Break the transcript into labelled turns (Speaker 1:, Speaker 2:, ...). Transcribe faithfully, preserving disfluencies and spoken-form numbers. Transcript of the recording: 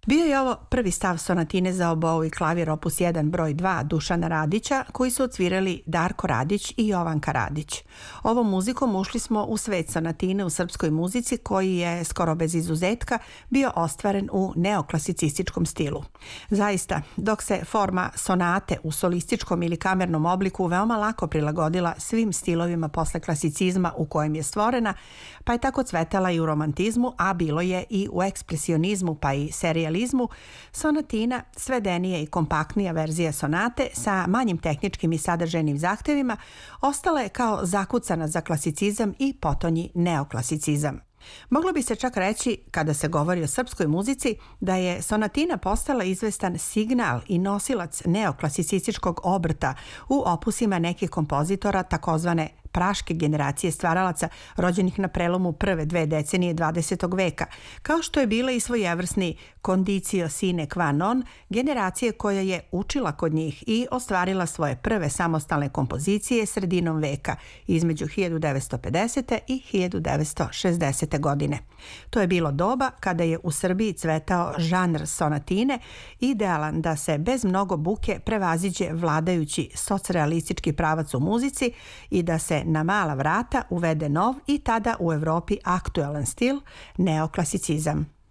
Speaker 1: Bio je ovo prvi stav sonatine za obou i klavir opus jedan broj dva Dušana Radića, koji su odsvirali Darko Radić i Jovanka Radić. Ovom muzikom ušli smo u svet sonatine u srpskoj muzici, koji je, skoro bez izuzetka, bio ostvaren u neoklasicističkom stilu. Zaista, dok se forma sonate u solističkom ili kamernom obliku veoma lako prilagodila svim stilovima posle klasicizma u kojem je stvorena, pa je tako cvetala i u romantizmu, a bilo je i u ekspresionizmu pa i serijalizmu, sonatina, svedenija i kompaktnija verzija sonate sa manjim tehničkim i sadržajnim zahtevima, ostala je kao zakucana za klasicizam i potonji neoklasicizam. Moglo bi se čak reći, kada se govori o srpskoj muzici, da je sonatina postala izvestan signal i nosilac neoklasicističkog obrta u opusima nekih kompozitora takozvane praške generacije stvaralaca rođenih na prelomu prve dve decenije dvadesetog veka, kao što je bila i svojevrsni condicio sine qua non generacije koja je učila kod njih i ostvarila svoje prve samostalne kompozicije sredinom veka, između hiljadu devetsto pedesete. i hiljadu devetsto šezdesete. godine. To je bilo doba kada je u Srbiji cvetao žanr sonatine, idealan da se bez mnogo buke prevaziđe vladajući socrealistički pravac u muzici i da se na mala vrata uvede nov i tada u Evropi aktualan stil, neoklasicizam.